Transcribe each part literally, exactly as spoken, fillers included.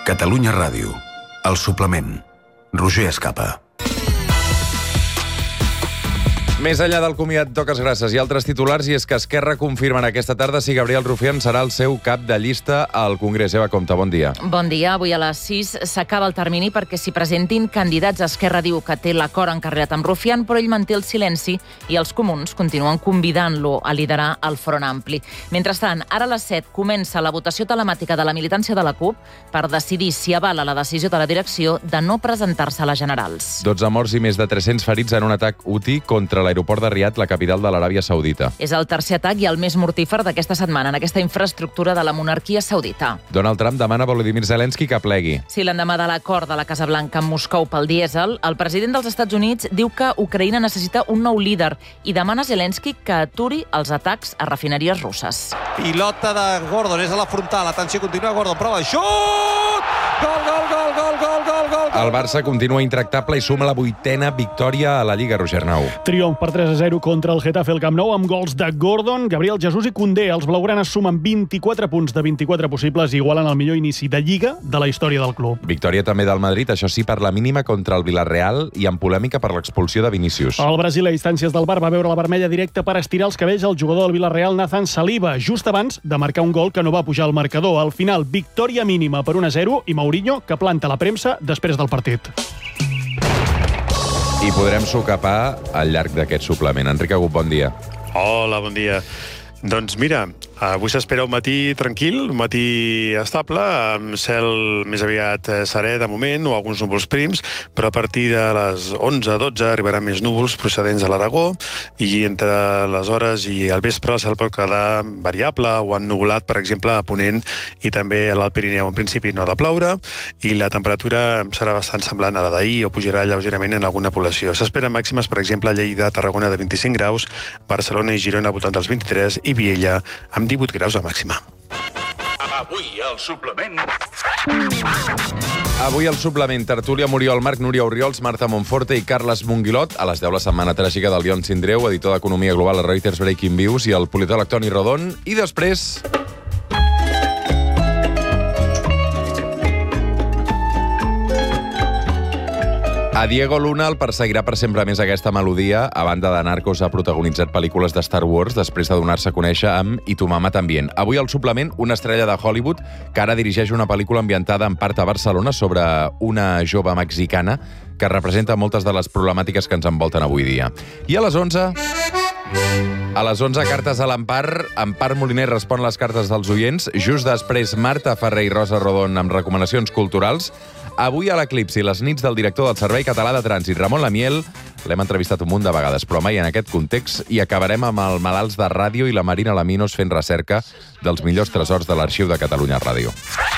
Catalunya Ràdio. El suplement. Roger Escapa. Més enllà del comiat d'Oques Grasses i altres titulars, i és que Esquerra confirmen aquesta tarda si Gabriel Rufián serà el seu cap de llista al Congrés. Eva Compte, bon dia. Bon dia. Avui a les sis s'acaba el termini perquè s'hi presentin candidats. Esquerra diu que té l'acord encarregat amb Rufián, però ell manté el silenci i els comuns continuen convidant-lo a liderar el Front Ampli. Mentrestant, ara a les set comença la votació telemàtica de la militància de la CUP per decidir si avala la decisió de la direcció de no presentar-se a les generals. dotze morts i més de tres-cents ferits en un atac U T I contra l'aeroport de Riad, la capital de l'Aràbia Saudita. És el tercer atac i el més mortífer d'aquesta setmana en aquesta infraestructura de la monarquia saudita. Donald Trump demana a Volodymyr Zelensky que plegui. Si l'endemà de l'acord de la Casa Blanca amb Moscou pel dièsel, el president dels Estats Units diu que Ucraïna necessita un nou líder i demana a Zelensky que aturi els atacs a refineries russes. Pilota de Gordon, és a la frontal. Atenció, continua Gordon, prova, xut! Gol, gol, gol, gol, gol, gol, gol! El Barça continua intractable i suma la vuitena victòria a la Lliga, Roger Nou. Triomf per tres a zero contra el Getafe al Camp Nou amb gols de Gordon, Gabriel Jesús i Koundé. Els blaugranes sumen vint-i-quatre punts de vint-i-quatre possibles i igualen el millor inici de Lliga de la història del club. Victòria també del Madrid, això sí, per la mínima contra el Villarreal i amb polèmica per l'expulsió de Vinícius. El Brasil, a instàncies del V A R, va veure la vermella directa per estirar els cabells al jugador del Villarreal, Nathan Saliba, just abans de marcar un gol que no va pujar al marcador. Al final, victòria mínima per un a zero i Mourinho que planta la premsa després del partit. I podrem socapar al llarg d'aquest suplement. Enric Agut, bon dia. Hola, bon dia. Doncs mira, avui s'espera un matí tranquil, un matí estable, amb cel més aviat serè de moment, o alguns núvols prims, però a partir de les onze dotze arribaran més núvols procedents de l'Aragó, i entre les hores i el vespre el cel pot quedar variable o ennuvolat, per exemple, a Ponent i també a l'Alt Pirineu. En principi no ha de ploure, i la temperatura serà bastant semblant a la d'ahir o pujarà lleugerament en alguna població. S'esperen màximes, per exemple, a Lleida, Tarragona de vint-i-cinc graus, Barcelona i Girona voltant dels vint-i-tres i Viella amb divuit graus de màxima. Avui al suplement... Avui al suplement, tertúlia Muriol Marc, Núria Orriols, Marta Monforte i Carles Monguilot. A les deu la setmana tràgica del Lion Sindreu, editor d'Economia Global a Reuters Breaking Views, i el politòleg Toni Rodon. I després... A Diego Luna el perseguirà per sempre més aquesta melodia. A banda de Narcos, ha protagonitzat pel·lícules de Star Wars després de donar-se a conèixer amb I tu mama tambien. Avui al suplement, una estrella de Hollywood que ara dirigeix una pel·lícula ambientada en part a Barcelona sobre una jove mexicana que representa moltes de les problemàtiques que ens envolten avui dia. I a les onze... A les onze, cartes a l'Empar. Empar Moliner respon les cartes dels oients. Just després, Marta Ferrer i Rosa Rodon amb recomanacions culturals. Avui a l'Eclipsi, les nits del director del Servei Català de Trànsit, Ramon Lamiel. L'hem entrevistat un munt de vegades, però mai en aquest context, i acabarem amb el Malalts de Ràdio i la Marina Laminos fent recerca dels millors tresors de l'Arxiu de Catalunya Ràdio.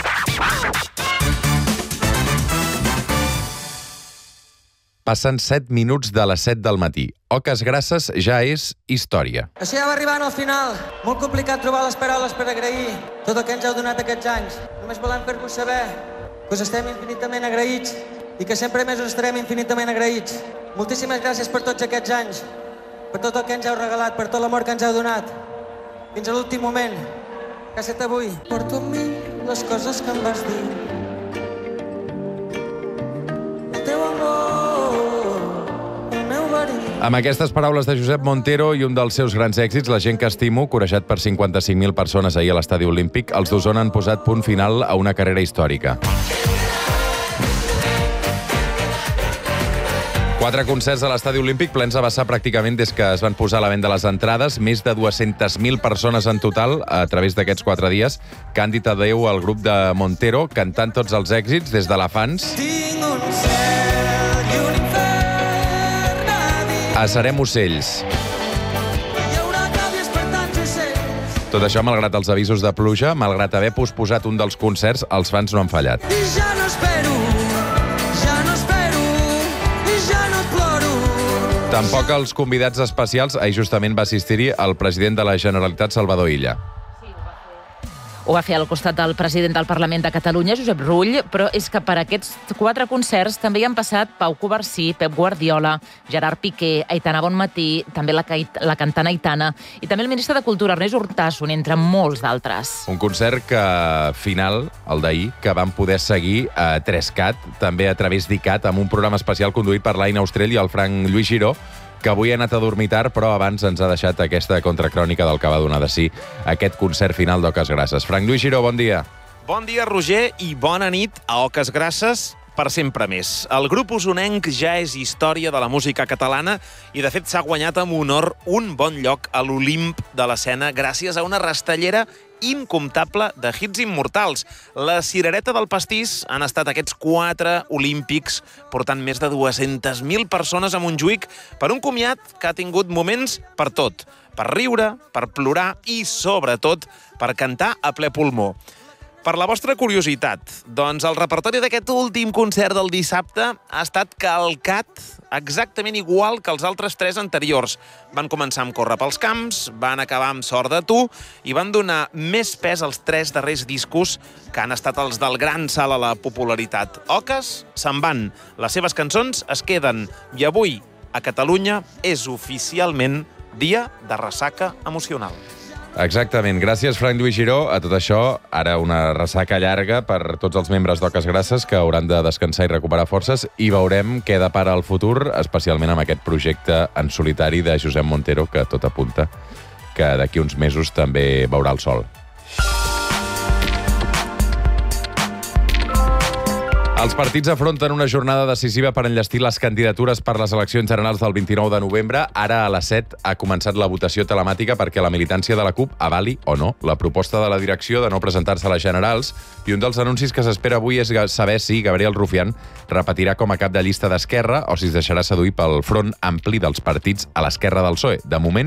Passen set minuts de les set del matí. Oques Grasses ja és història. Això ja va arribant al final. Molt complicat trobar les paraules per agrair tot el que ens heu donat aquests anys. Només volem fer-vos saber que us estem infinitament agraïts i que sempre més us estarem infinitament agraïts. Moltíssimes gràcies per tots aquests anys, per tot el que ens heu regalat, per tot l'amor que ens heu donat. Fins a l'últim moment, que ha estat avui. Porto amb mi les coses que em vas dir. El teu amor, el meu verí. Amb aquestes paraules de Josep Montero i un dels seus grans èxits, La gent que estimo, corejat per cinquanta-cinc mil persones ahir a l'Estadi Olímpic, els d'Osona han posat punt final a una carrera històrica. Quatre concerts a l'Estadi Olímpic, plens a vessar pràcticament des que es van posar a la venda les entrades. Més de dues-centes mil persones en total a través d'aquests quatre dies que han dit adeu al grup de Montero, cantant tots els èxits des de l'Afans a Serem ocells. Tot això malgrat els avisos de pluja, malgrat haver posposat un dels concerts, els fans no han fallat. I ja no espero, ja no espero, i ja no ploro. Tampoc els convidats especials, ahir justament va assistir-hi el president de la Generalitat, Salvador Illa. Ho va fer al costat del president del Parlament de Catalunya, Josep Rull, però és que per aquests quatre concerts també hi han passat Pau Covarsí, Pep Guardiola, Gerard Piqué, Aitana Bonmatí, també la, la cantant Aitana, i també el ministre de Cultura, Ernest Urtasun, entre molts d'altres. Un concert que, final, el d'ahir, que vam poder seguir a tres cat, també a través d'I C A T, amb un programa especial conduït per l'Aina Austrell i el Frank Lluís Giró, que avui ha anat a dormir tard, però abans ens ha deixat aquesta contracrònica del que va donar de si aquest concert final d'Oques Grasses. Frank Lluís Giró, bon dia. Bon dia, Roger, i bona nit a Oques Grasses per sempre més. El grup usonenc ja és història de la música catalana i, de fet, s'ha guanyat amb honor un bon lloc a l'Olimp de l'escena gràcies a una rastellera incomptable de hits immortals. La cirereta del pastís han estat aquests quatre olímpics portant més de dues-centes mil persones a Montjuïc per un comiat que ha tingut moments per tot, per riure, per plorar i, sobretot, per cantar a ple pulmó. Per la vostra curiositat, doncs el repertori d'aquest últim concert del dissabte ha estat calcat exactament igual que els altres tres anteriors. Van començar amb Córrer pels camps, van acabar amb Sort de tu i van donar més pes als tres darrers discos que han estat els del gran salt a la popularitat. Oques se'n van, les seves cançons es queden i avui a Catalunya és oficialment dia de ressaca emocional. Exactament. Gràcies, Frank Lluís Giró. A tot això, ara una ressaca llarga per tots els membres d'Oques Grasses que hauran de descansar i recuperar forces i veurem què depara el futur, especialment amb aquest projecte en solitari de Josep Montero, que tot apunta que d'aquí uns mesos també veurà el sol. Els partits afronten una jornada decisiva per enllestir les candidatures per les eleccions generals del vint-i-nou de novembre. Ara, a les set, ha començat la votació telemàtica perquè la militància de la CUP avali o no la proposta de la direcció de no presentar-se a les generals, i un dels anuncis que s'espera avui és saber si Gabriel Rufián repetirà com a cap de llista d'Esquerra o si es deixarà seduir pel front ampli dels partits a l'esquerra del P S O E. De moment,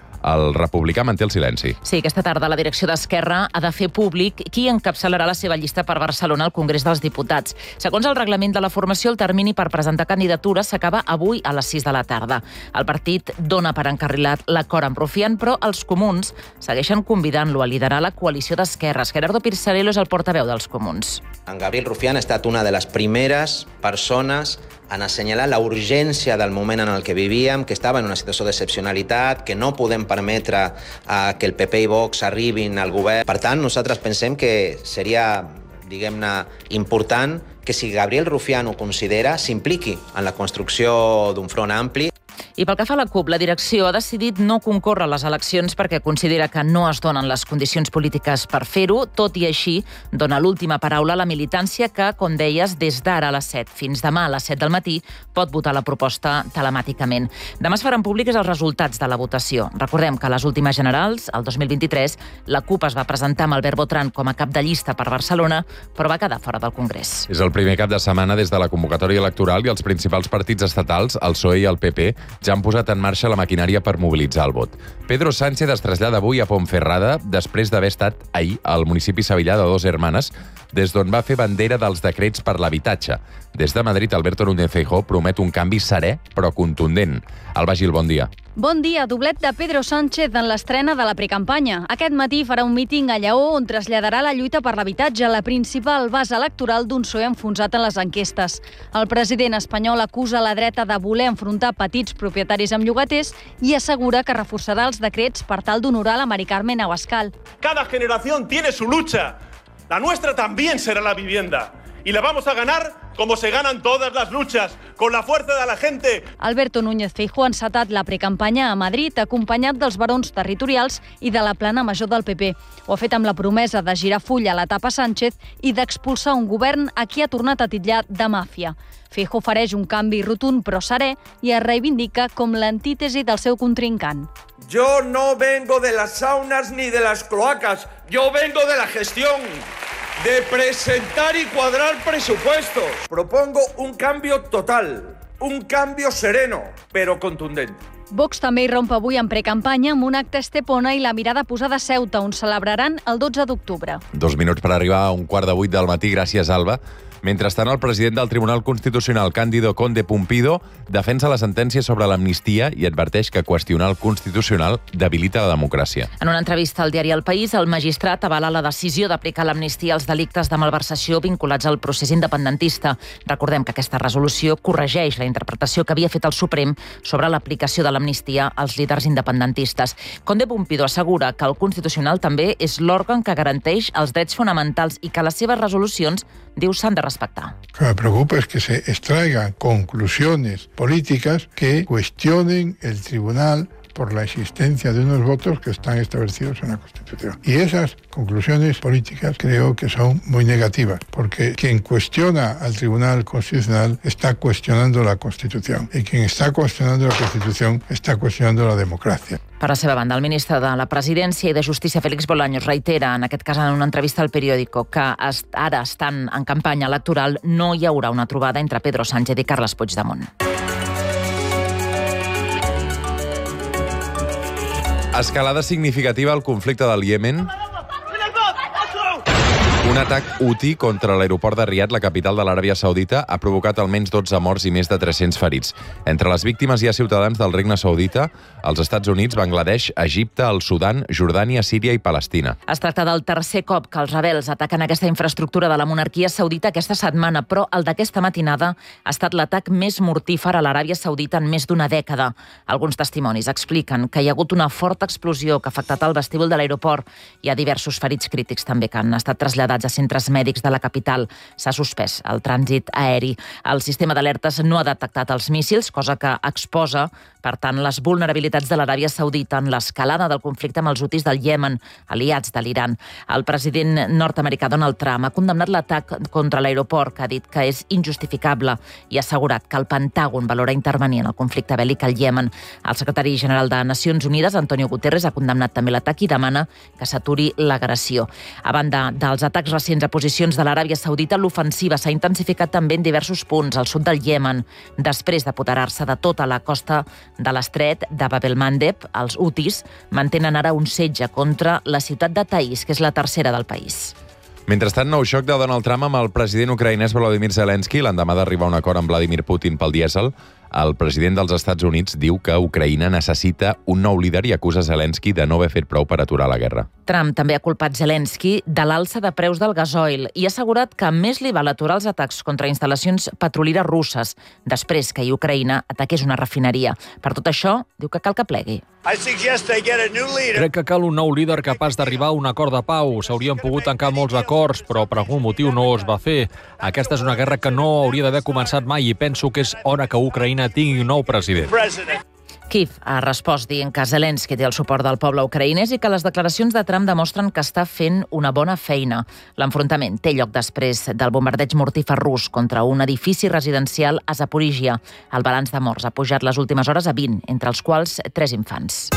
el republicà manté el silenci. Sí, aquesta tarda la direcció d'Esquerra ha de fer públic qui encapçalarà la seva llista per Barcelona al Congrés dels Diputats. Segons el reglament de la formació, el termini per presentar candidatures s'acaba avui a les sis de la tarda. El partit dona per encarrilat l'acord amb Rufián, però els comuns segueixen convidant-lo a liderar la coalició d'esquerres. Gerardo Pirzarello és el portaveu dels comuns. En Gabriel Rufián ha estat una de les primeres persones en assenyalar la urgència del moment en el que vivíem, que estava en una situació d'excepcionalitat, que no podem permetre uh, que el P P i Vox arribin al govern. Per tant, nosaltres pensem que seria, diguem-ne, important que si Gabriel Rufián ho considera, s'impliqui en la construcció d'un front ampli. I pel que fa a la CUP, la direcció ha decidit no concórrer a les eleccions perquè considera que no es donen les condicions polítiques per fer-ho. Tot i així, dona l'última paraula a la militància que, com deies, des d'ara a les set fins demà a les set del matí pot votar la proposta telemàticament. Demà es faran públics els resultats de la votació. Recordem que a les últimes generals, el dos mil vint-i-tres, la CUP es va presentar amb Albert Botran com a cap de llista per Barcelona, però va quedar fora del Congrés. És el primer cap de setmana des de la convocatòria electoral i els principals partits estatals, el P S O E i el P P, ja han posat en marxa la maquinària per mobilitzar el vot. Pedro Sánchez es trasllada avui a Ponferrada després d'haver estat ahir al municipi sevillà de Dos Hermanes, des d'on va fer bandera dels decrets per l'habitatge. Des de Madrid, Alberto Núñez Feijóo promet un canvi serè, però contundent. Alba Gil, bon dia. Bon dia. Doblet de Pedro Sánchez en l'estrena de la precampanya. Aquest matí farà un míting a Lleó on traslladarà la lluita per l'habitatge, la principal base electoral d'un P S O E enfonsat en les enquestes. El president espanyol acusa la dreta de voler enfrontar petits propietaris amb llogaters i assegura que reforçarà els decrets per tal d'honorar la Mari Carmen Abascal. Cada generación tiene su lucha. La nuestra también será la vivienda. Y la vamos a ganar como se ganan todas las luchas, con la fuerza de la gente. Alberto Núñez Feijóo ha encetat la precampanya a Madrid, acompanyat dels barons territorials i de la plana major del P P. Ho ha fet amb la promesa de girar full a l'etapa Sánchez i d'expulsar un govern a qui ha tornat a titllar de màfia. Feijóo ofereix un canvi rotund però serè i es reivindica com l'antítesi del seu contrincant. Yo no vengo de las saunas ni de las cloacas, yo vengo de la gestión, de presentar y cuadrar presupuestos. Propongo un cambio total, un cambio sereno, pero contundente. Vox també hi romp avui en precampanya amb un acte a Estepona i la mirada posada a Ceuta, on celebraran el dotze d'octubre. Dos minuts per arribar a un quart de vuit del matí. Gràcies, Alba. Mentrestant, el president del Tribunal Constitucional, Cándido Conde Pumpido, defensa la sentència sobre l'amnistia i adverteix que qüestionar el Constitucional debilita la democràcia. En una entrevista al diari El País, el magistrat avala la decisió d'aplicar l'amnistia als delictes de malversació vinculats al procés independentista. Recordem que aquesta resolució corregeix la interpretació que havia fet el Suprem sobre l'aplicació de l'amnistia als líders independentistes. Conde Pumpido assegura que el Constitucional també és l'òrgan que garanteix els drets fonamentals i que les seves resolucions, diu, s'han de respectar. Lo que me preocupa es que se extraigan conclusiones políticas que cuestionen el tribunal por la existencia de unos votos que están establecidos en la Constitución. Y esas conclusiones políticas creo que son muy negativas, porque quien cuestiona al Tribunal Constitucional está cuestionando la Constitución, y quien está cuestionando la Constitución está cuestionando la democracia. Per la seva banda, el ministre de la Presidència i de Justícia, Félix Bolaños, reitera, en aquest cas en una entrevista al periòdico, que ara estan en campanya electoral, no hi haurà una trobada entre Pedro Sánchez i Carles Puigdemont. Escalada significativa al conflicte del Iemen. Un atac Houthi contra l'aeroport de Riad, la capital de l'Aràbia Saudita, ha provocat almenys dotze morts i més de tres-cents ferits. Entre les víctimes hi ha ciutadans del Regne Saudita, els Estats Units, Bangladesh, Egipte, el Sudan, Jordània, Síria i Palestina. Es tracta del tercer cop que els rebels ataquen aquesta infraestructura de la monarquia saudita aquesta setmana, però el d'aquesta matinada ha estat l'atac més mortífer a l'Aràbia Saudita en més d'una dècada. Alguns testimonis expliquen que hi ha hagut una forta explosió que ha afectat el vestíbul de l'aeroport. Hi ha diversos ferits crítics també que han estat traslladats a centres mèdics de la capital. S'ha suspès el trànsit aeri. El sistema d'alertes no ha detectat els míssils, cosa que exposa, per tant, les vulnerabilitats de l'Aràbia Saudita en l'escalada del conflicte amb els hutis del Iemen, aliats de l'Iran. El president nord-americà Donald Trump ha condemnat l'atac contra l'aeroport, que ha dit que és injustificable, i ha assegurat que el Pentàgon valora intervenir en el conflicte bèl·lic al Iemen. El secretari general de Nacions Unides, Antonio Guterres, ha condemnat també l'atac i demana que s'aturi l'agressió. A banda dels atacs recents a posicions de l'Aràbia Saudita, l'ofensiva s'ha intensificat també en diversos punts al sud del Iemen. Després d'apoderar-se de tota la costa de l'estret de Bab el-Mandeb, els hutis mantenen ara un setge contra la ciutat de Taís, que és la tercera del país. Mentrestant, nou xoc de Donald Trump amb el president ucraïnès Volodymyr Zelensky l'endemà d'arribar a un acord amb Vladimir Putin pel dièsel. El president dels Estats Units diu que Ucraïna necessita un nou líder i acusa Zelensky de no haver fet prou per aturar la guerra. Trump també ha culpat Zelensky de l'alça de preus del gasoil i ha assegurat que més li val aturar els atacs contra instal·lacions petrolieres russes després que Ucraïna ataqués una refineria. Per tot això, diu que cal que plegui. Crec que cal un nou líder capaç d'arribar a un acord de pau. S'haurien pogut tancar molts acords, però per algun motiu no es va fer. Aquesta és una guerra que no hauria d'haver començat mai i penso que és hora que Ucraïna tingui un nou president. Kiev ha respost dient que Zelensky té el suport del poble ucraïnès i que les declaracions de Trump demostren que està fent una bona feina. L'enfrontament té lloc després del bombardeig mortífer rus contra un edifici residencial a Zaporíjia. El balanç de morts ha pujat les últimes hores a vint, entre els quals tres infants.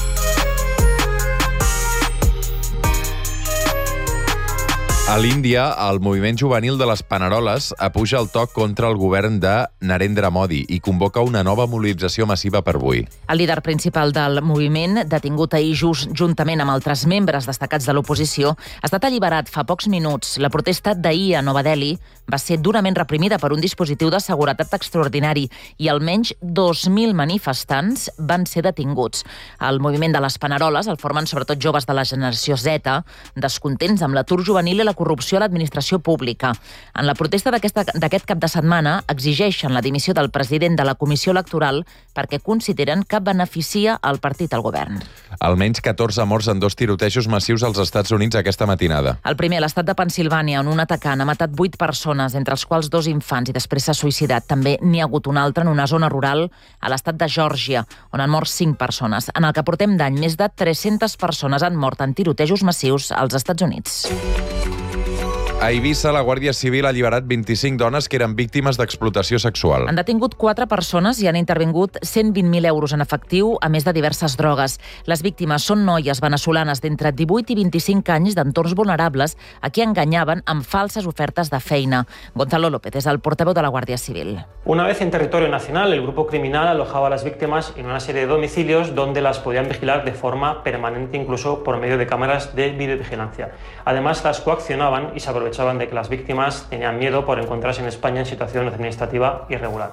A l'Índia, el moviment juvenil de les Paneroles apuja el toc contra el govern de Narendra Modi i convoca una nova mobilització massiva per avui. El líder principal del moviment, detingut ahir just juntament amb altres membres destacats de l'oposició, ha estat alliberat fa pocs minuts. La protesta d'ahir a Nova Delhi va ser durament reprimida per un dispositiu de seguretat extraordinari i almenys dos mil manifestants van ser detinguts. El moviment de les Paneroles el formen sobretot joves de la generació Z, descontents amb l'atur juvenil i la corrupció a l'administració pública. En la protesta d'aquest cap de setmana exigeixen la dimissió del president de la Comissió Electoral perquè consideren que beneficia el partit al govern. Almenys catorze morts en dos tirotejos massius als Estats Units aquesta matinada. El primer, a l'estat de Pennsilvània, on un atacant ha matat vuit persones, entre els quals dos infants, i després s'ha suïcidat. També n'hi ha hagut un altre en una zona rural a l'estat de Geòrgia, on han mort cinc persones. En el que portem d'any, més de tres-centes persones han mort en tirotejos massius als Estats Units. A Eivissa, la Guàrdia Civil ha alliberat vint-i-cinc dones que eren víctimes d'explotació sexual. Han detingut quatre persones i han intervingut cent vint mil euros en efectiu, a més de diverses drogues. Les víctimes són noies venezolanes d'entre divuit i vint-i-cinc anys d'entorns vulnerables a qui enganyaven amb falses ofertes de feina. Gonzalo López és el portaveu de la Guàrdia Civil. Una vez en territorio nacional, el grupo criminal alojaba a las víctimas en una serie de domicilios donde las podían vigilar de forma permanente, incluso por medio de cámaras de videovigilancia. Además, las coaccionaban y se aprovechaban aprovechaban de que las víctimas tenían miedo por encontrarse en España en situación administrativa irregular.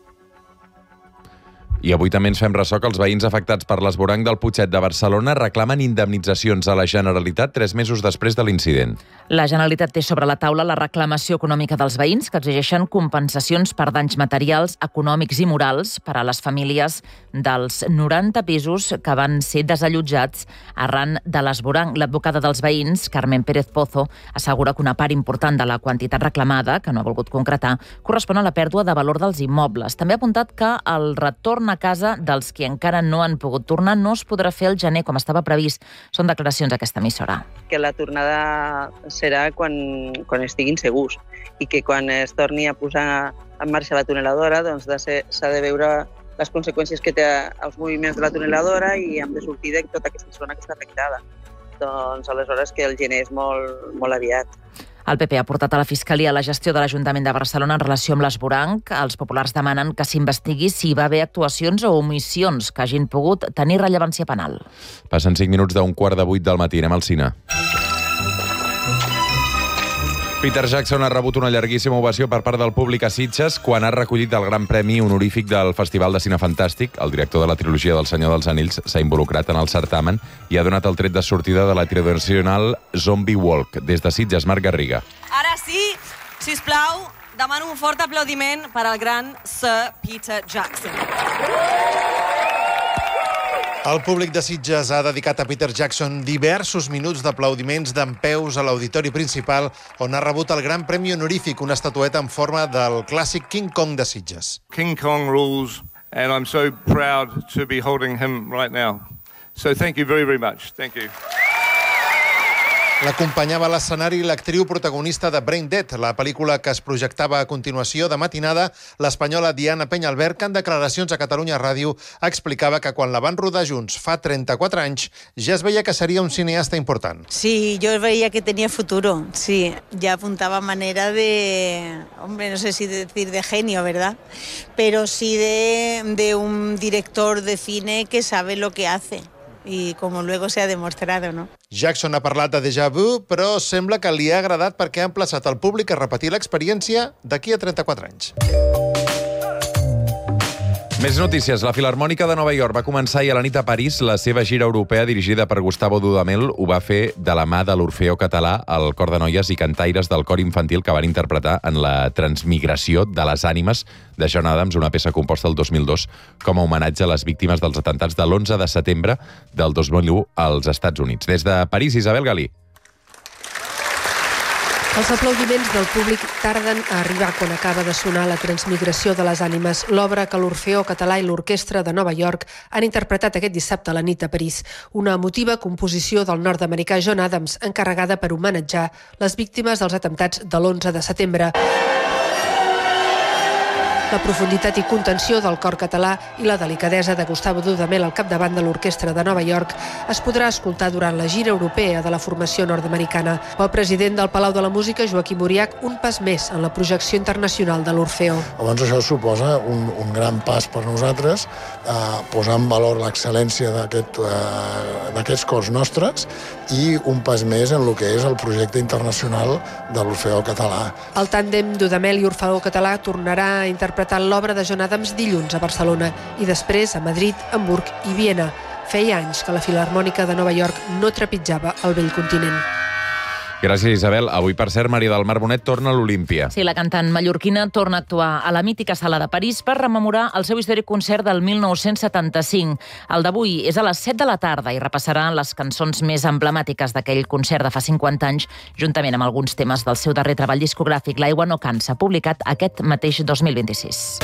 I avui també ens fem ressò que els veïns afectats per l'esvoranc del Putxet de Barcelona reclamen indemnitzacions a la Generalitat tres mesos després de l'incident. La Generalitat té sobre la taula la reclamació econòmica dels veïns que exigeixen compensacions per danys materials, econòmics i morals per a les famílies dels noranta pisos que van ser desallotjats arran de l'esvoranc. L'advocada dels veïns, Carmen Pérez Pozo, assegura que una part important de la quantitat reclamada, que no ha volgut concretar, correspon a la pèrdua de valor dels immobles. També ha apuntat que el retorn a casa dels qui encara no han pogut tornar no es podrà fer al gener com estava previst. Són declaracions d'aquesta emissora. Que la tornada serà quan, quan estiguin segurs i que quan es torni a posar en marxa la tuneladora doncs s'ha de veure les conseqüències que té els moviments de la tuneladora i hem de sortir de tota aquesta zona que està afectada. Doncs aleshores que el gener és molt, molt aviat. El P P ha portat a la Fiscalia la gestió de l'Ajuntament de Barcelona en relació amb l'esvoranc. Els populars demanen que s'investigui si hi va haver actuacions o omissions que hagin pogut tenir rellevància penal. Passen cinc minuts d'un quart de vuit del matí. Anem al cine. Peter Jackson ha rebut una llarguíssima ovació per part del públic a Sitges quan ha recollit el Gran Premi honorífic del Festival de Cine Fantàstic. El director de la trilogia del Senyor dels Anells s'ha involucrat en el certamen i ha donat el tret de sortida de la tradicional Zombie Walk. Des de Sitges, Marc Garriga. Ara sí, sisplau, demano un fort aplaudiment per al gran Sir Peter Jackson. El públic de Sitges ha dedicat a Peter Jackson diversos minuts d'aplaudiments dempeus a l'auditori principal on ha rebut el Gran Premi honorífic, una estatueta en forma del clàssic King Kong de Sitges. King Kong rules, and I'm so proud to be holding him right now. So thank you very, very much. Thank you. L'acompanyava a l'escenari l'actriu protagonista de Brain Dead, la pel·lícula que es projectava a continuació de matinada, l'espanyola Diana Peñalver, que en declaracions a Catalunya Ràdio explicava que quan la van rodar junts fa trenta-quatre anys ja es veia que seria un cineasta important. Sí, yo veía que tenía futuro, sí, ya apuntaba manera de, hombre, no sé si decir de genio, ¿verdad? Pero sí de, de un director de cine que sabe lo que hace. I com luego se ha demostrado, ¿no? Jackson ha parlat de déjà vu, però sembla que li ha agradat perquè ha emplaçat el públic a repetir l'experiència d'aquí a trenta-quatre anys. Més notícies. La Filharmònica de Nova York va començar ahir a la nit a París la seva gira europea dirigida per Gustavo Dudamel. Ho va fer de la mà de l'Orfeó Català, el cor de noies i cantaires del cor infantil que van interpretar en la Transmigració de les ànimes de John Adams, una peça composta el dos mil dos com a homenatge a les víctimes dels atentats de l'onze de setembre del dos mil u als Estats Units. Des de París, Isabel Galí. Els aplaudiments del públic tarden a arribar quan acaba de sonar la Transmigració de les ànimes, l'obra que l'Orfeó Català i l'Orquestra de Nova York han interpretat aquest dissabte a la nit a París. Una emotiva composició del nord-americà John Adams, encarregada per homenatjar les víctimes dels atemptats de l'onze de setembre. La profunditat i contenció del cor català i la delicadesa de Gustavo Dudamel al capdavant de l'Orquestra de Nova York es podrà escoltar durant la gira europea de la formació nord-americana. El president del Palau de la Música, Joaquim Uriach, un pas més en la projecció internacional de l'Orfeó. Llavors això suposa un, un gran pas per nosaltres, eh, posar en valor l'excel·lència d'aquest, eh, d'aquests cors nostres i un pas més en el que és el projecte internacional de l'Orfeó Català. El tàndem Dudamel i Orfeó Català tornarà a interpretar interpretant l'obra de John Adams dilluns a Barcelona i després a Madrid, Hamburg i Viena. Feia anys que la Filharmònica de Nova York no trepitjava el vell continent. Gràcies, Isabel. Avui, per cert, Maria del Mar Bonet torna a l'Olímpia. Sí, la cantant mallorquina torna a actuar a la mítica sala de París per rememorar el seu històric concert del mil nou-cents setanta-cinc. El d'avui és a les set de la tarda i repassarà les cançons més emblemàtiques d'aquell concert de fa cinquanta anys, juntament amb alguns temes del seu darrer treball discogràfic, L'aigua no cansa, publicat aquest mateix dos mil vint-i-sis.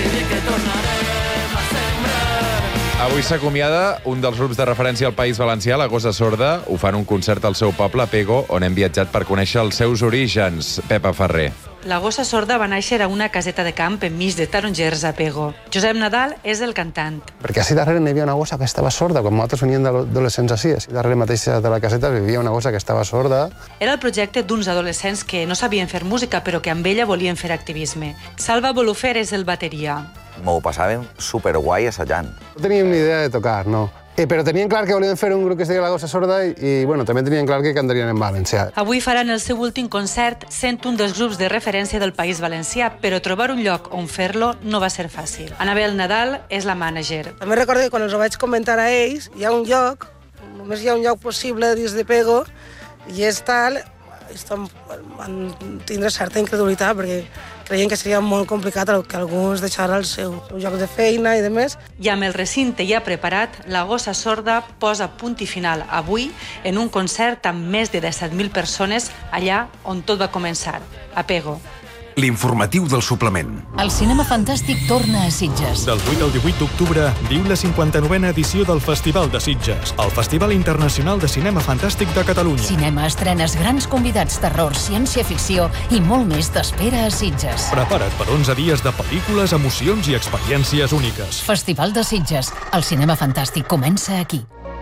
Avui s'acomiada un dels grups de referència al País Valencià, la Gossa Sorda. Ho fan un concert al seu poble, Pego, on hem viatjat per conèixer els seus orígens. Pepa Ferrer. La Gossa Sorda va néixer a una caseta de camp enmig de tarongers a Pego. Josep Nadal és el cantant. Perquè així darrere hi havia una gossa que estava sorda, quan nosaltres veníem d'adolescents així. Així darrere mateixa de la caseta vivia una gossa que estava sorda. Era el projecte d'uns adolescents que no sabien fer música, però que amb ella volien fer activisme. Salva Bolufer és el bateria. M'ho passàvem superguai assajant. No teníem ni idea de tocar, no. Eh, però tenien clar que volien fer un grup que es deia La Gossa Sorda i, i bueno, també tenien clar que cantarien en valencià. Avui faran el seu últim concert sent un dels grups de referència del País Valencià, però trobar un lloc on fer-lo no va ser fàcil. Anabel Nadal és la mànager. També recordo que quan els ho vaig comentar a ells, hi ha un lloc, només hi ha un lloc possible dins de Pego, i és tal, van tindre certa incredulitat, perquè creien que seria molt complicat que algú es deixara el seu lloc de feina i demés. I amb el recinte ja preparat, La Gossa Sorda posa punt i final avui en un concert amb més de disset mil persones allà on tot va començar, a Pego. L'informatiu del suplement. El cinema fantàstic torna a Sitges. Del vuit al divuit d'octubre viu la cinquanta-novena edició del Festival de Sitges, el Festival Internacional de Cinema Fantàstic de Catalunya. Cinema, estrenes, grans convidats, terror, ciència-ficció i molt més t'espera a Sitges. Prepara't per onze dies de pel·lícules, emocions i experiències úniques. Festival de Sitges. El cinema fantàstic comença aquí.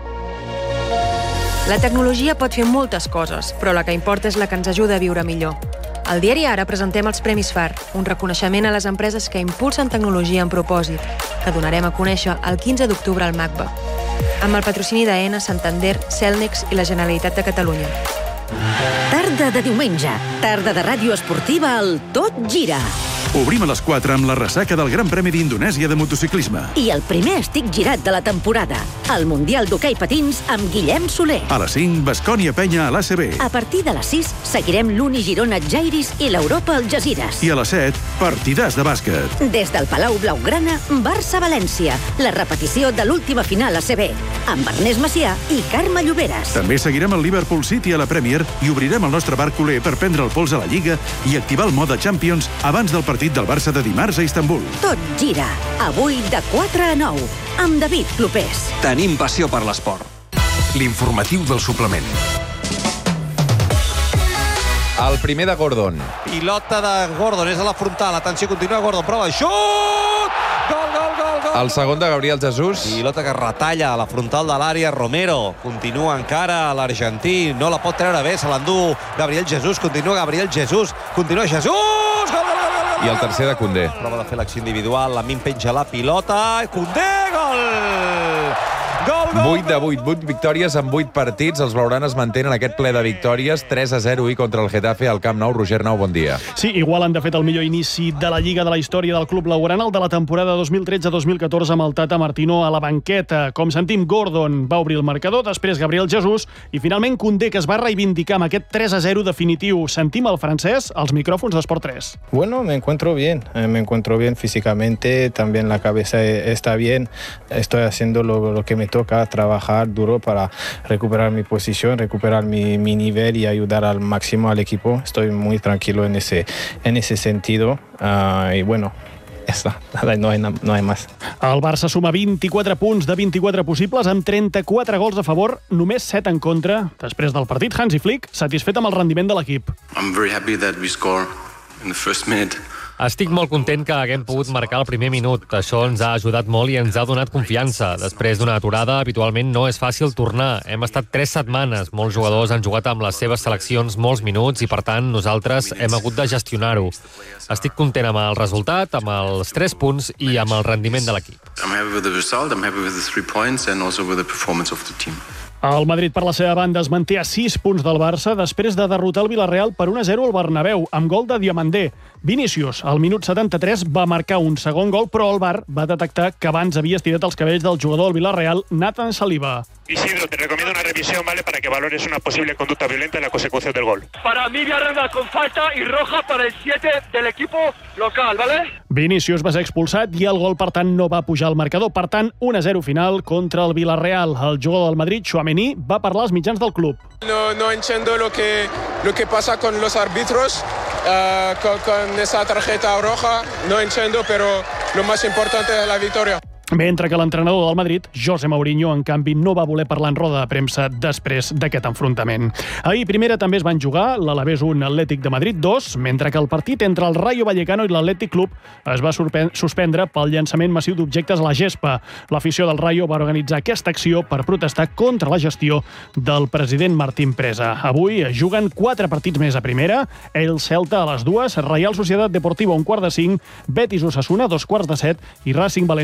La tecnologia pot fer moltes coses, però la que importa és la que ens ajuda a viure millor. Al diari Ara presentem els Premis F A R, un reconeixement a les empreses que impulsen tecnologia amb propòsit, que donarem a conèixer el quinze d'octubre al MACBA, amb el patrocini d'Aena, Santander, Celnex i la Generalitat de Catalunya. Tarda de diumenge, tarda de ràdio esportiva al Tot Gira. Obrim a les quatre amb la ressaca del Gran Premi d'Indonèsia de motociclisme. I el primer estic girat de la temporada, el Mundial d'Hoquei Patins amb Guillem Soler. A les cinc, Baskonia Penya a l'A C B. A partir de les sis, seguirem l'Uni Girona Jairis i l'Europa Algesires. I a les set, partidàs de bàsquet. Des del Palau Blaugrana, Barça-València, la repetició de l'última final A C B, amb Ernest Macià i Carme Lloberes. També seguirem el Liverpool City a la Premier i obrirem el nostre bar culer per prendre el pols a la Lliga i activar el mode Champions abans del partit del Barça de dimarts a Istanbul. Tot gira, avui de quatre a nou, amb David Clopés. Tenim passió per l'esport. L'informatiu del suplement. El primer de Gordon. Pilota de Gordon, és a la frontal. Atenció, continua Gordon, prova, xut! Gol, gol, gol, gol! El segon de Gabriel Jesús. Pilota que retalla a la frontal de l'àrea. Romero continua encara l'argentí. No la pot treure bé, se l'endú Gabriel Jesús. Continua Gabriel Jesús. Continua Jesús! Gol, gol, gol, gol! I el tercer de Koundé. Prova de fer l'acció individual. Lamin penja la pilota. Koundé, gol! Gol, gol, vuit de vuit, vuit victòries en vuit partits. Els blaugranes mantenen aquest ple de victòries. tres a zero i contra el Getafe al Camp Nou. Roger Nou, bon dia. Sí, igual han de fet el millor inici de la Lliga de la història del club blaugrana, el de la temporada dos mil tretze dos mil catorze amb el Tata Martino a la banqueta. Com sentim, Gordon va obrir el marcador, després Gabriel Jesús i finalment Koundé, que es va reivindicar amb aquest tres a zero definitiu. Sentim el francès als micròfons d'Esport tres. Bueno, me encuentro bien, eh, me encuentro bien físicamente, también la cabeza está bien, estoy haciendo lo, lo que me toca, trabajar duro para recuperar mi posición, recuperar mi, mi nivel y ayudar al máximo al equipo. Estoy muy tranquilo en ese, en ese sentido uh, y bueno, ja està, no hay, no hay más. El Barça suma vint-i-quatre punts de vint-i-quatre possibles amb trenta-quatre gols a favor, només set en contra. Després del partit, Hansi Flick satisfet amb el rendiment de l'equip. I'm very happy that we score in the first minute. Estic molt content que haguem pogut marcar el primer minut. Això ens ha ajudat molt i ens ha donat confiança. Després d'una aturada, habitualment no és fàcil tornar. Hem estat tres setmanes. Molts jugadors han jugat amb les seves seleccions molts minuts i, per tant, nosaltres hem hagut de gestionar-ho. Estic content amb el resultat, amb els tres punts i amb el rendiment de l'equip. I'm happy with the result, I'm happy with the three points and also with the performance of the team. El Madrid, per la seva banda, es manté a sis punts del Barça després de derrotar el Villarreal per un a zero al Bernabéu, amb gol de Diamandé. Vinícius, al minut setanta-tres, va marcar un segon gol, però el V A R va detectar que abans havia estirat els cabells del jugador del Villarreal, Nathan Saliba. Isidro, te recomiendo una revisión, ¿vale?, para que valores una posible conducta violenta en la consecución del gol. Para mí, Villarreal con falta y roja para el siete del equipo local, ¿vale? Vinícius va ser expulsat i el gol, per tant, no va pujar al marcador. Per tant, un a zero final contra el Villarreal. El jugador del Madrid, Tchouaméni, va parlar als mitjans del club. No, no entiendo lo que, lo que pasa con los árbitros, uh, con, con esa tarjeta roja. No entiendo, pero lo más importante es la victoria. Mentre que l'entrenador del Madrid, José Mourinho, en canvi, no va voler parlar en roda de premsa després d'aquest enfrontament. Ahir, primera, també es van jugar l'Alavés un, Atlètic de Madrid dos, mentre que el partit entre el Rayo Vallecano i l'Atlètic Club es va suspendre pel llançament massiu d'objectes a la gespa. L'afició del Rayo va organitzar aquesta acció per protestar contra la gestió del president Martín Presa. Avui juguen quatre partits més a primera, el Celta a les dues, Real Societat Deportiva un quart de cinc, Betis Osasuna dos quarts de set i Racing València a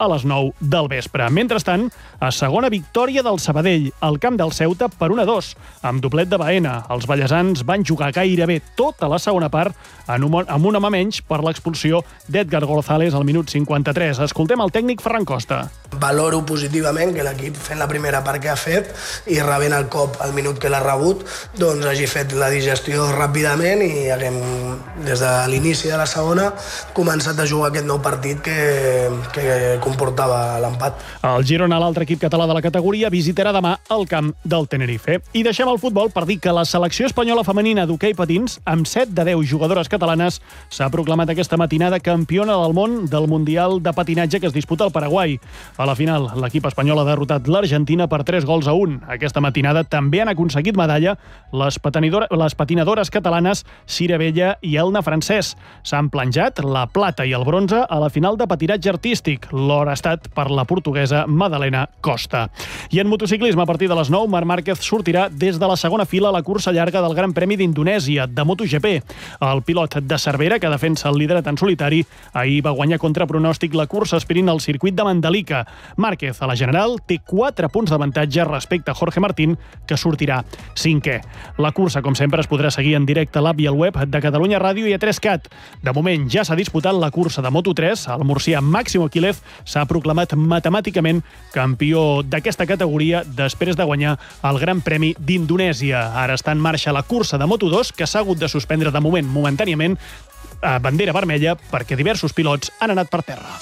les nou del vespre. Mentrestant, a segona victòria del Sabadell, al camp del Ceuta per un a dos, amb doblet de Baena. Els ballesans van jugar gairebé tota la segona part amb un home menys per l'expulsió d'Edgar González al minut cinquanta-tres. Escoltem el tècnic Ferran Costa. Valoro positivament que l'equip, fent la primera part que ha fet i rebent el cop al minut que l'ha rebut, doncs hagi fet la digestió ràpidament i haguem, des de l'inici de la segona, començat a jugar aquest nou partit que, que comportava l'empat. El Girona, l'altre equip català de la categoria, visitarà demà el camp del Tenerife. I deixem el futbol per dir que la selecció espanyola femenina d'hoquei patins, amb set de deu jugadores catalanes, s'ha proclamat aquesta matinada campiona del món del Mundial de Patinatge que es disputa al Paraguai. A la final, l'equip espanyol ha derrotat l'Argentina per tres gols a un. Aquesta matinada també han aconseguit medalla les, les patinadores catalanes Cira Vella i Elna Francès. S'han planjat la plata i el bronze a la final de patinatge artístic. L'or ha estat per la portuguesa Madalena Costa. I en motociclisme, a partir de les nou, Marc Márquez sortirà des de la segona fila a la cursa llarga del Gran Premi d'Indonèsia, de MotoGP. El pilot de Cervera, que defensa el liderat en solitari, ahir va guanyar contra pronòstic la cursa aspirint al circuit de Mandalika. Márquez, a la general, té quatre punts d'avantatge respecte a Jorge Martín, que sortirà cinquè. La cursa, com sempre, es podrà seguir en directe a l'app i al web de Catalunya Ràdio i a tres cat. De moment, ja s'ha disputat la cursa de Moto tres. El murcià Máximo Quílez s'ha proclamat matemàticament campió d'aquesta categoria després de guanyar el Gran Premi d'Indonèsia. Ara està en marxa la cursa de Moto dos, que s'ha hagut de suspendre de moment momentàniament a bandera vermella perquè diversos pilots han anat per terra.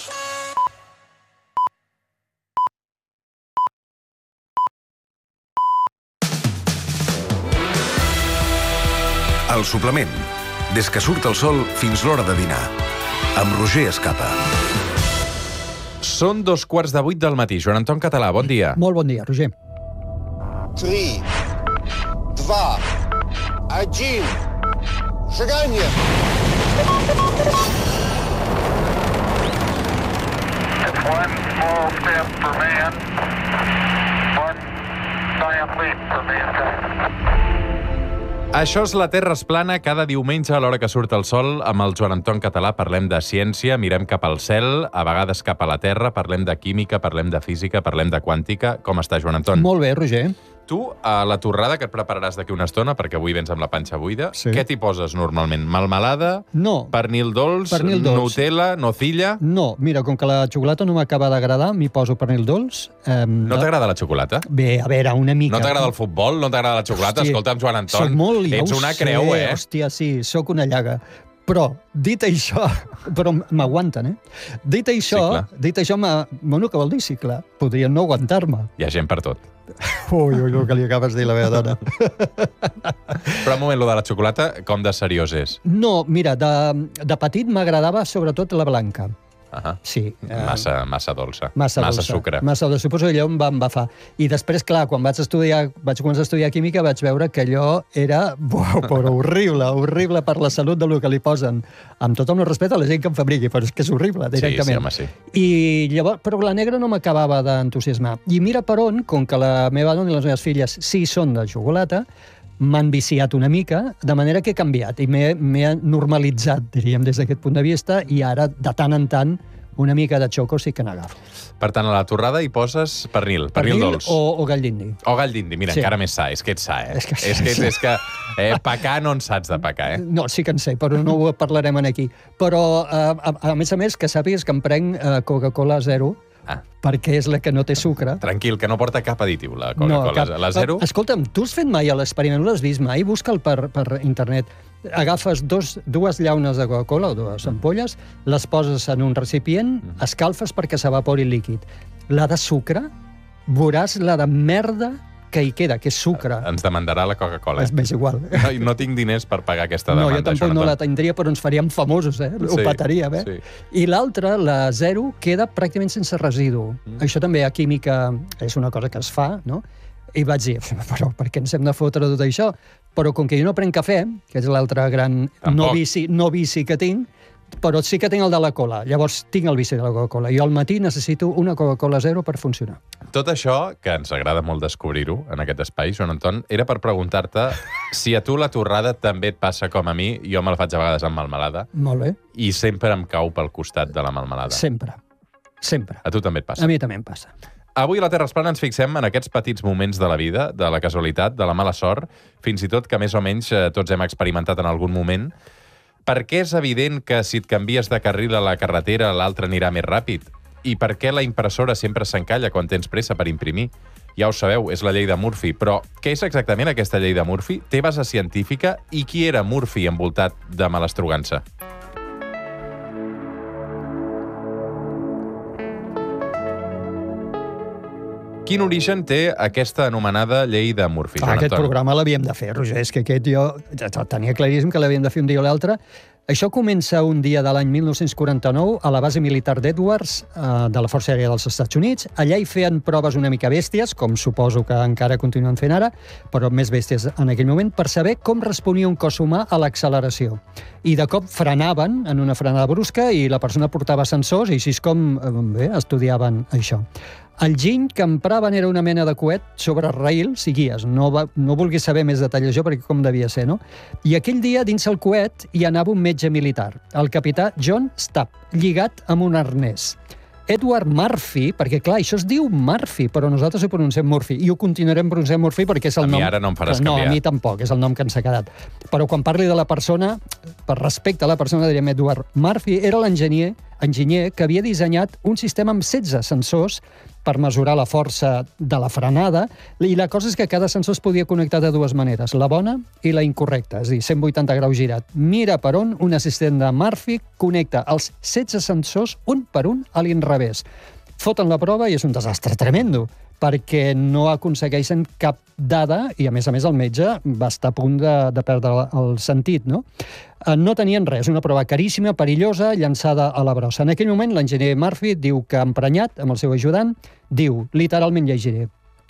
El suplement. Des que surt el sol fins l'hora de dinar. Amb Roger Escapa. Són dos quarts de vuit del matí. Joan Anton Català, bon dia. Molt bon dia, Roger. tres, dos, один. Шагание! It's one small step for man, one giant leap for mankind. Això és La Terra es plana, cada diumenge a l'hora que surt el sol. Amb el Joan Anton Català parlem de ciència, mirem cap al cel, a vegades cap a la Terra, parlem de química, parlem de física, parlem de quàntica. Com està, Joan Anton? Molt bé, Roger. Tu, a la torrada que et prepararàs d'aquí una estona, perquè avui vens amb la panxa buida, sí. Què t'hi poses normalment? Melmelada? No. Pernil dolç? Pernil dolç. Nutella? Nocilla? No, mira, com que la xocolata no m'acaba d'agradar, m'hi poso pernil dolç. Eh, no t'agrada la xocolata? Bé, a veure, una mica. No t'agrada el futbol? No t'agrada la xocolata? Hòstia, escolta'm, Joan Anton, soc molt, ja ets una creu, sé, eh? Hòstia, sí, sóc una llaga. Però, dit això, però m'aguanten, eh? Dit això, sí, clar. dit això, bueno, què vol dir? Sí, clar, podrien no aguantar-me. Hi ha gent per tot. Ui, ui, el que li acabes de dir la meva dona. Però un moment, lo de la xocolata, com de seriós és? No, mira, de, de petit m'agradava sobretot la blanca. Uh-huh. Sí. Massa, massa dolça. Massa, massa dolça. sucre. Massa dolça. Suposo que allò em va embafar. I després, clar, quan vaig estudiar, vaig començar a estudiar química, vaig veure que allò era buah, però horrible, horrible per la salut del que li posen. Amb tot el meu respecte a la gent que em fabriqui, però és que és horrible, directament. Sí, sí, home, sí. I llavors, però la negra no m'acabava d'entusiasmar. I mira per on, com que la meva dona i les meves filles sí són de xocolata, m'han viciat una mica, de manera que he canviat i m'he normalitzat, diríem, des d'aquest punt de vista, i ara, de tant en tant, una mica de xoco sí que n'agafo. Per tant, a la torrada hi poses pernil, pernil, pernil dolç. O, o gall d'indi. O gall d'indi, mira, sí. Encara més sa, és que ets sa, eh? És que, és que, és que eh, pecar no en saps de pecar, eh? No, sí que en sé, però no ho parlarem aquí. Però, eh, a, a més a més, que sàpigues que em prenc eh, Coca-Cola zero, ah. perquè és la que no té sucre. Tranquil, que no porta cap additiu, la Coca-Cola. No, la zero? Escolta'm, tu has fet mai l'experiment, no l'has vist mai? Busca'l per, per internet. Agafes dos, dues llaunes de Coca-Cola o dues ampolles, les poses en un recipient, mm. escalfes perquè s'evapori el líquid. La de sucre, veuràs la de merda que hi queda, que és sucre. Ens demandarà la Coca-Cola. És més igual. No, no tinc diners per pagar aquesta demanda. No, jo tampoc no la tindria, però ens faríem famosos, eh? Ho sí, petaríem, eh? Sí. I l'altra, la zero, queda pràcticament sense residu. Mm. Això també a química és una cosa que es fa, no? I vaig dir, però per què ens hem de fotre tot això? Però com que jo no prenc cafè, que és l'altre gran no vici, no vici que tinc, però sí que tinc el de la cola. Llavors tinc el vici de la Coca-Cola. Jo al matí necessito una Coca-Cola zero per funcionar. Tot això, que ens agrada molt descobrir-ho en aquest espai, Joan Anton, era per preguntar-te si a tu la torrada també et passa com a mi. Jo me la faig a vegades amb melmelada. Molt bé. I sempre em cau pel costat de la melmelada. Sempre. Sempre. A tu també et passa. A mi també em passa. Avui a la Terra es plana ens fixem en aquests petits moments de la vida, de la casualitat, de la mala sort, fins i tot que més o menys tots hem experimentat en algun moment. Per què és evident que si et canvies de carril a la carretera l'altre anirà més ràpid? I per què la impressora sempre s'encalla quan tens pressa per imprimir? Ja ho sabeu, és la llei de Murphy. Però què és exactament aquesta llei de Murphy? Té base científica? I qui era Murphy envoltat de malastrugança? Quin origen té aquesta anomenada llei de Murphy? Ah, aquest programa l'havíem de fer, Roger. És que aquest jo tenia claríssim que l'havíem de fer un dia o l'altre. Això comença un dia de l'any mil nou-cents quaranta-nou a la base militar d'Edwards, eh, de la Força Aèria dels Estats Units. Allà hi feien proves una mica bèsties, com suposo que encara continuen fent ara, però més bèsties en aquell moment, per saber com responia un cos humà a l'acceleració. I de cop frenaven en una frenada brusca i la persona portava sensors i així és com bé, estudiaven això. El giny que empraven era una mena de coet sobre rails i guies. No, va, no vulgui saber més detalls jo perquè com devia ser, no? I aquell dia, dins el coet, hi anava un metge militar, el capità John Stapp, lligat amb un arnès. Edward Murphy, perquè clar, això es diu Murphy, però nosaltres ho pronunciem Murphy, i ho continuarem pronunciant Murphy perquè és el nom... A mi ara no em faràs no, canviar. No, a mi tampoc, és el nom que ens ha quedat. Però quan parli de la persona, per respecte a la persona, diríem Edward Murphy, era l'enginyer enginyer que havia dissenyat un sistema amb setze sensors per mesurar la força de la frenada, i la cosa és que cada sensor es podia connectar de dues maneres, la bona i la incorrecta, és a dir, cent vuitanta graus girat. Mira per on un assistent de Murphy connecta els setze sensors un per un a l'inrevés. Foten la prova i és un desastre tremendo, perquè no aconsegueixen cap dada i, a més a més, el metge va estar a punt de, de perdre el sentit, no? No tenien res, una prova caríssima, perillosa, llançada a la brossa. En aquell moment, l'enginyer Murphy diu que, emprenyat amb el seu ajudant, diu, literalment llegiré,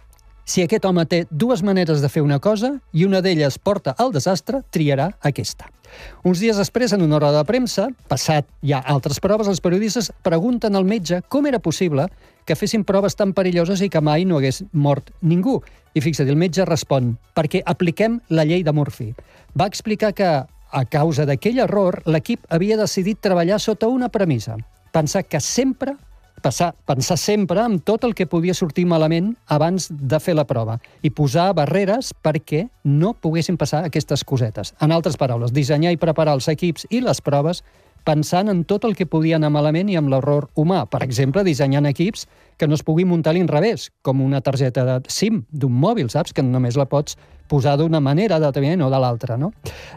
si aquest home té dues maneres de fer una cosa i una d'elles porta al desastre, triarà aquesta. Uns dies després, en una hora de premsa, passat ja altres proves, els periodistes pregunten al metge com era possible que fessin proves tan perilloses i que mai no hagués mort ningú. I fixa't, el metge respon, perquè apliquem la llei de Murphy. Va explicar que, a causa d'aquell error, l'equip havia decidit treballar sota una premissa, pensar que sempre Passar, pensar sempre en tot el que podia sortir malament abans de fer la prova i posar barreres perquè no poguessin passar aquestes cosetes. En altres paraules, dissenyar i preparar els equips i les proves pensant en tot el que podia anar malament i amb l'error humà. Per exemple, dissenyant equips que no es pugui muntar a l'inrevés, com una targeta de SIM d'un mòbil, saps? Que només la pots posar d'una manera determinada i no de l'altra, no?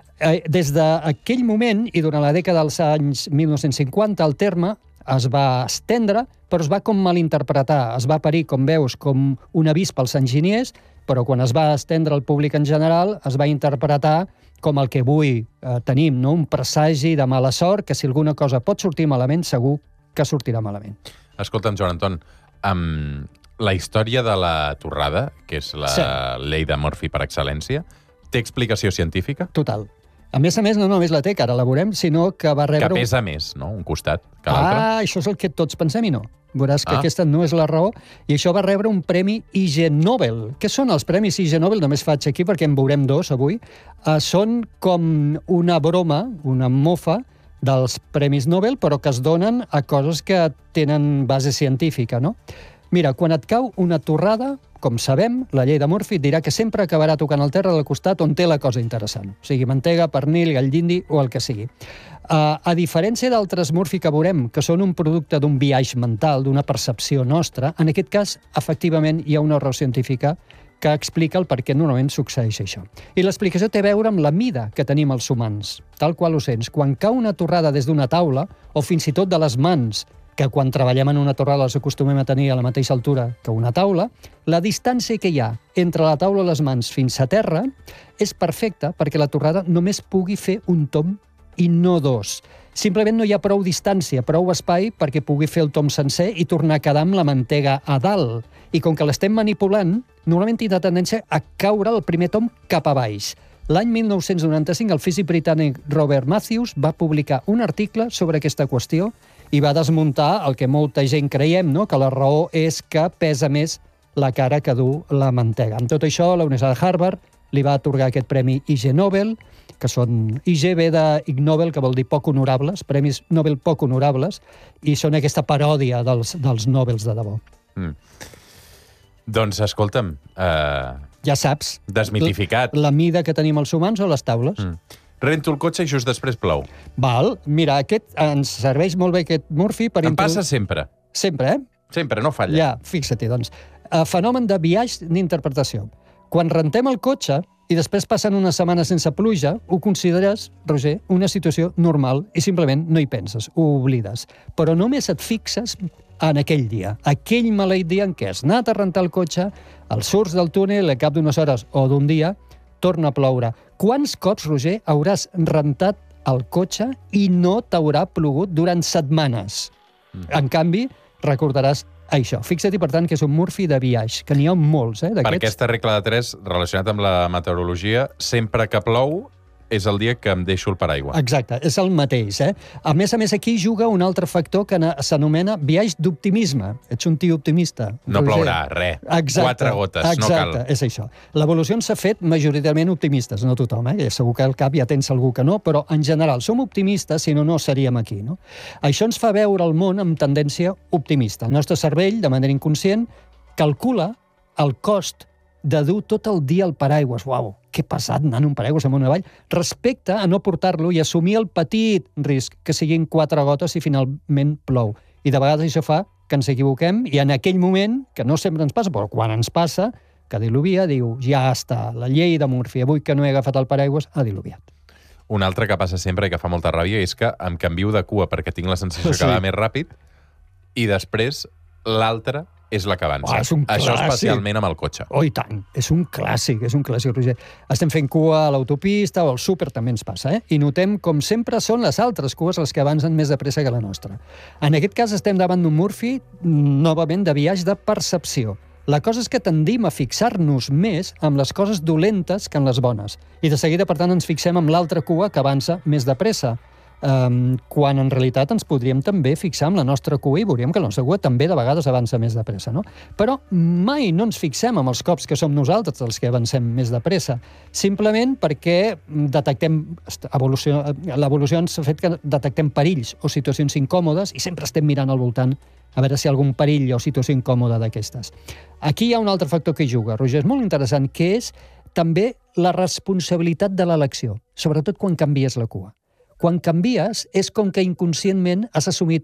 Des d'aquell moment i durant la dècada dels anys mil nou-cents cinquanta, el terme es va estendre, però es va com malinterpretar. Es va parir, com veus, com un avís pels enginyers, però quan es va estendre al públic en general, es va interpretar com el que avui eh, tenim, no? Un presagi de mala sort, que si alguna cosa pot sortir malament, segur que sortirà malament. Escolta'm, Joan Anton, um, la història de la torrada, que és la sí. llei de Murphy per excel·lència, té explicació científica? Total. A més a més, no només la té, que ara la veurem, sinó que va rebre... Que pesa un... més, no?, un costat que l'altre. Ah, això és el que tots pensem i no. Veuràs que ah. aquesta no és la raó. I això va rebre un premi Ig Nobel. Què són els premis Ig Nobel? Només faig aquí perquè en veurem dos avui. Uh, són com una broma, una mofa, dels premis Nobel, però que es donen a coses que tenen base científica, no? Mira, quan et cau una torrada, com sabem, la llei de Murphy dirà que sempre acabarà tocant el terra del costat on té la cosa interessant. O sigui, mantega, pernil, gall d'indi o el que sigui. Uh, a diferència d'altres Murphy que veurem, que són un producte d'un biaix mental, d'una percepció nostra, en aquest cas, efectivament, hi ha una raó científica que explica el per què normalment succeeix això. I l'explicació té a veure amb la mida que tenim els humans. Tal qual ho sents, quan cau una torrada des d'una taula, o fins i tot de les mans, que quan treballem en una torrada els acostumem a tenir a la mateixa altura que una taula, la distància que hi ha entre la taula i les mans fins a terra és perfecta perquè la torrada només pugui fer un tom i no dos. Simplement no hi ha prou distància, prou espai perquè pugui fer el tom sencer i tornar a quedar amb la mantega a dalt. I com que l'estem manipulant, normalment tindrà tendència a caure el primer tom cap a baix. L'any mil nou-cents noranta-cinc, el físic britànic Robert Matthews va publicar un article sobre aquesta qüestió i va desmuntar el que molta gent creiem, no? Que la raó és que pesa més la cara que du la mantega. Amb tot això, la Universitat de Harvard li va atorgar aquest premi Ig Nobel que són... I G ve de Ig Nobel, que vol dir poc honorables, Premis Nobel poc honorables, i són aquesta paròdia dels, dels Nobels de debò. Mm. Doncs, escolta'm... Uh... Ja saps. Desmitificat. La, la mida que tenim els humans o les taules. Mm. Rento el cotxe i just després plou. Val, mira, aquest ens serveix molt bé aquest Murphy per... Em passa sempre. Sempre, eh? Sempre, no falla. Ja, fixa-t'hi, doncs. Uh, fenomen de biaix d'interpretació. Quan rentem el cotxe i després passen una setmana sense pluja, ho consideres, Roger, una situació normal i simplement no hi penses, ho oblides. Però només et fixes en aquell dia, aquell maleït dia en què has anat a rentar el cotxe, el surts del túnel, al cap d'unes hores o d'un dia, torna a ploure. Quants cops, Roger, hauràs rentat el cotxe i no t'haurà plogut durant setmanes? Mm. En canvi, recordaràs això. Fixa't, per tant, que és un Murphy de biaix, que n'hi ha molts, eh, d'aquests. Per aquesta regla de tres, relacionat amb la meteorologia, sempre que plou és el dia que em deixo el paraigua. Exacte, és el mateix, eh? A més a més, aquí juga un altre factor que s'anomena biaix d'optimisme. Ets un tio optimista. No Roger. plourà, res. Exacte, Quatre gotes, exacte, no cal. Exacte, és això. L'evolució ens ha fet majoritàriament optimistes, no tothom, eh? Segur que al cap ja tens algú que no, però en general som optimistes, si no, no seríem aquí, no? Això ens fa veure el món amb tendència optimista. El nostre cervell, de manera inconscient, calcula el cost de dur tot el dia el paraigües. Uau, que pesat anant un paraigües amunt i avall, respecte a no portar-lo i assumir el petit risc que siguin quatre gotes i finalment plou. I de vegades això fa que ens equivoquem i en aquell moment, que no sempre ens passa, però quan ens passa, que diluvia, diu, ja està, la llei de Murphy, avui que no he agafat el paraigües, ha diluviat. Un altre que passa sempre i que fa molta ràbia és que em canvio de cua perquè tinc la sensació Sí. que va més ràpid i després l'altre és la que avança. Oh, és un Això clàssic. especialment amb el cotxe. Oh, i tant. És un clàssic, és un clàssic, Roger. Estem fent cua a l'autopista o al súper, també ens passa, eh? I notem com sempre són les altres cues les que avancen més de pressa que la nostra. En aquest cas estem davant d'un Murphy, novament, de biaix de percepció. La cosa és que tendim a fixar-nos més amb les coses dolentes que en les bones. I de seguida, per tant, ens fixem amb l'altra cua que avança més de pressa. Um, quan en realitat ens podríem també fixar amb la nostra cua i veuríem que la nostra cua també de vegades avança més de pressa, no? Però mai no ens fixem amb els cops que som nosaltres els que avancem més de pressa, simplement perquè detectem evolució, l'evolució ens ha fet que detectem perills o situacions incòmodes i sempre estem mirant al voltant a veure si hi ha algun perill o situació incòmoda d'aquestes. Aquí hi ha un altre factor que hi juga, Roger, és molt interessant, que és també la responsabilitat de l'elecció, sobretot quan canvies la cua. Quan canvies, és com que inconscientment has assumit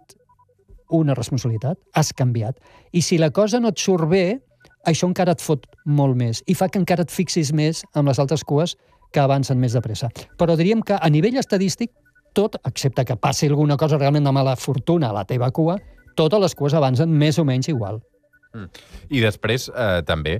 una responsabilitat, has canviat. I si la cosa no et surt bé, això encara et fot molt més i fa que encara et fixis més amb les altres cues que avancen més de pressa. Però diríem que a nivell estadístic, tot, excepte que passi alguna cosa realment de mala fortuna a la teva cua, totes les cues avancen més o menys igual. Mm. I després, eh, també,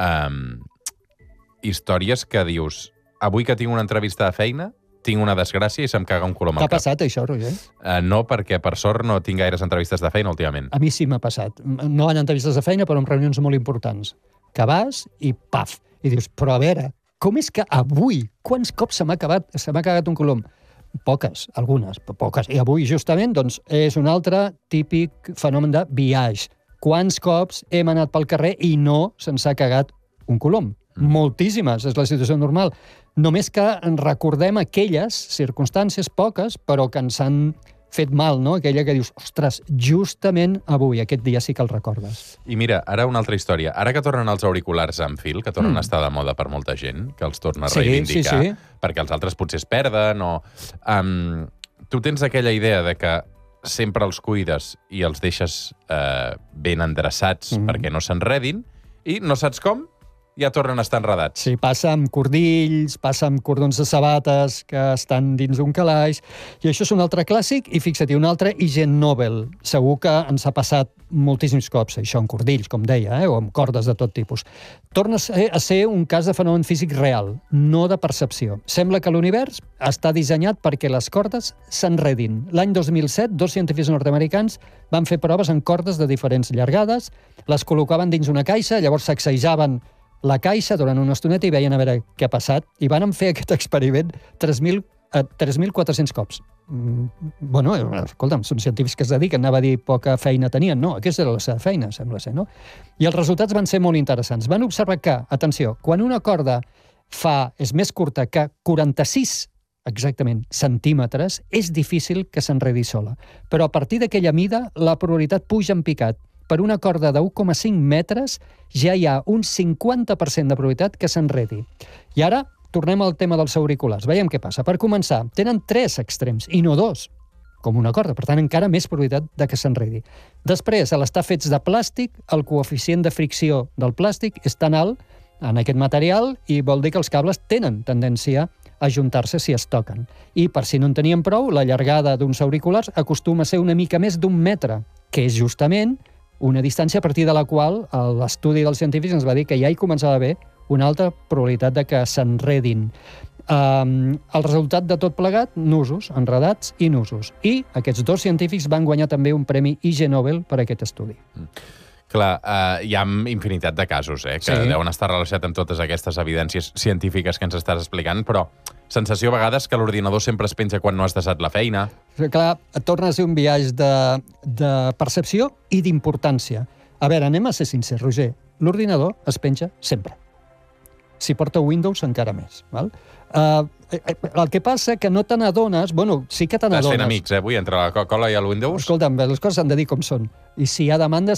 eh, històries que dius, avui que tinc una entrevista de feina, tinc una desgràcia i se'm caga un colom al T'ha cap. passat això, Roger? Uh, no, perquè per sort no tinc gaires entrevistes de feina últimament. A mi sí m'ha passat. No en entrevistes de feina, però en reunions molt importants. Que vas i paf! I dius, però a veure, com és que avui, quants cops se m'ha acabat, se m'ha cagat un colom? Poques, algunes, poques. I avui, justament, doncs, és un altre típic fenomen de biaix. Quants cops hem anat pel carrer i no se'ns ha cagat un colom? Mm. Moltíssimes, és la situació normal. Només que recordem aquelles circumstàncies, poques, però que ens han fet mal, no? Aquella que dius, ostres, justament avui, aquest dia sí que el recordes. I mira, ara una altra història. Ara que tornen els auriculars amb fil, que tornen Mm. a estar de moda per molta gent, que els torna a Sí, reivindicar, sí, sí. perquè els altres potser es perden, o... Um, tu tens aquella idea de que sempre els cuides i els deixes eh, ben endreçats Mm. perquè no s'enredin, i no saps com, ja tornen a estar enredats. Sí, passa amb cordills, passa amb cordons de sabates que estan dins d'un calaix, i això és un altre clàssic, i fixa't, un altre Ig Nobel. Segur que ens ha passat moltíssims cops, això, amb cordills, com deia, eh, o amb cordes de tot tipus. Torna a ser, a ser un cas de fenomen físic real, no de percepció. Sembla que l'univers està dissenyat perquè les cordes s'enredin. L'any dos mil set, dos científics nord-americans van fer proves en cordes de diferents llargades, les col·locaven dins una caixa, llavors sacsejaven la caixa durant una estoneta i veien a veure què ha passat, i van fer aquest experiment tres mil quatre-cents cops. Mm, bueno, escolta'm, són científics que es dediquen, anava a dir poca feina tenien, no, aquesta era la seva feina, sembla ser, no? I els resultats van ser molt interessants. Van observar que, atenció, quan una corda fa, és més curta que quaranta-sis exactament, centímetres, és difícil que s'enredi sola. Però a partir d'aquella mida, la probabilitat puja en picat. Per una corda de u coma cinc metres ja hi ha un cinquanta per cent de probabilitat que s'enredi. I ara tornem al tema dels auriculars. Veiem què passa. Per començar, tenen tres extrems, i no dos, com una corda. Per tant, encara més probabilitat de que s'enredi. Després, a l'estar fets de plàstic, el coeficient de fricció del plàstic és tan alt en aquest material i vol dir que els cables tenen tendència a ajuntar-se si es toquen. I, per si no en tenien prou, la llargada d'uns auriculars acostuma a ser una mica més d'un metre, que és justament una distància a partir de la qual l'estudi dels científics ens va dir que ja hi començava a haver una altra probabilitat de que s'enredin. Um, el resultat de tot plegat, nusos, enredats i nusos. I aquests dos científics van guanyar també un premi Ig Nobel per aquest estudi. Mm. Clar, uh, hi ha infinitat de casos, eh, que sí. deuen estar relacionats amb totes aquestes evidències científiques que ens estàs explicant, però sensació a vegades que l'ordinador sempre es penja quan no has deixat la feina. Clar, torna a ser un viatge de, de percepció i d'importància. A veure, anem a ser sincers, Roger. L'ordinador es penja sempre. Si porta Windows, encara més. Val? Uh, el que passa que no te n'adones... Bueno, sí que te n'adones. Estàs fent amics, eh, avui, entre la Coca-Cola i el Windows? Escolta'm, les coses s'han de dir com són. I si hi ha demandes,